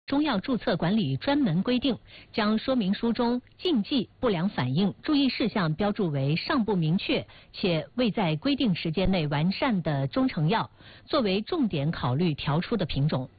中药注册管理专门规定，将说明书中禁忌、不良反应、注意事项标注为尚不明确且未在规定时间内完善的中成药，作为重点考虑调出的品种。